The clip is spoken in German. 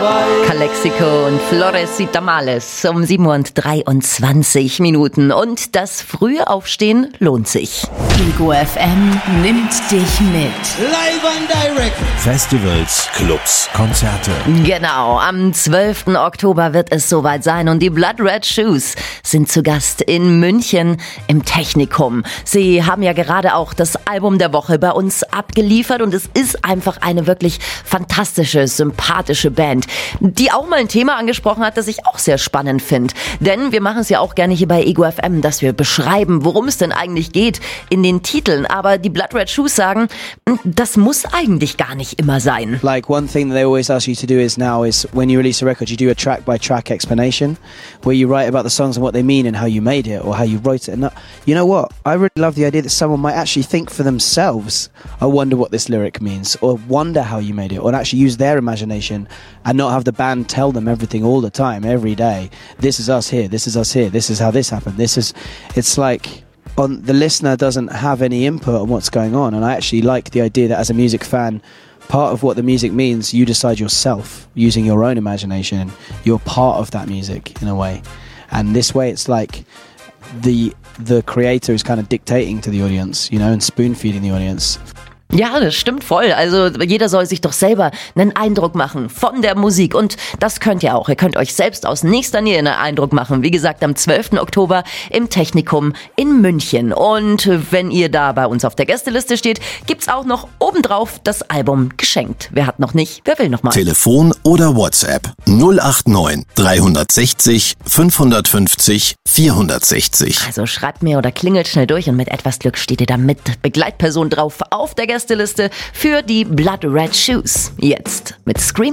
Calexico und Flores Tamales um 7:23 Minuten. Und das frühe Aufstehen lohnt sich. Ego FM nimmt dich mit. Live and direct. Festivals, Clubs, Konzerte. Genau, am 12. Oktober wird es soweit sein und die Blood Red Shoes sind zu Gast in München im Technikum. Sie haben ja gerade auch das Album der Woche bei uns abgeliefert und es ist einfach eine wirklich fantastische, sympathische Band, die auch mal ein Thema angesprochen hat, das ich auch sehr spannend finde. Denn wir machen es ja auch gerne hier bei Ego FM, dass wir beschreiben, worum es denn eigentlich geht in den Titeln. Aber die Blood Red Shoes sagen, das muss eigentlich gar nicht immer sein. Like one thing that they always ask you to do is when you release a record, you do a track by track explanation where you write about the songs and what they mean and how you made it or how you wrote it. And you know what? I really love the idea that someone might actually think for themselves, I wonder what this lyric means, or wonder how you made it, or actually use their imagination and not have the band tell them everything all the time, every day. This is us here, this is us here, this is how this happened, it's like the listener doesn't have any input on what's going on. And I actually like the idea that as a music fan, part of what the music means, you decide yourself using your own imagination. You're part of that music in a way. And this way it's like the creator is kind of dictating to the audience, you know, and spoon-feeding the audience. Ja, das stimmt voll. Also jeder soll sich doch selber einen Eindruck machen von der Musik. Und das könnt ihr auch. Ihr könnt euch selbst aus nächster Nähe einen Eindruck machen. Wie gesagt, am 12. Oktober im Technikum in München. Und wenn ihr da bei uns auf der Gästeliste steht, gibt's auch noch obendrauf das Album geschenkt. Wer hat noch nicht, wer will noch mal. Telefon oder WhatsApp 089 360 550 460. Also schreibt mir oder klingelt schnell durch und mit etwas Glück steht ihr da mit Begleitperson drauf auf der Gästeliste für die Blood Red Shoes. Jetzt mit Scream.